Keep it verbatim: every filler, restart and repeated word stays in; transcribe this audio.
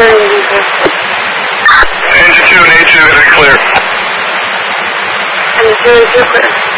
Engine two and A two, going to be clear. Engine two, clear.